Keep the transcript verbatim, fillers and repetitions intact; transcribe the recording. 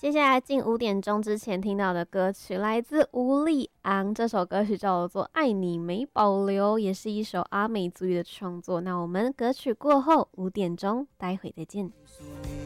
接下来进五点钟之前听到的歌曲来自吴立昂，这首歌曲叫做《爱你没保留》，也是一首阿美族语的创作。那我们歌曲过后五点钟，待会再见。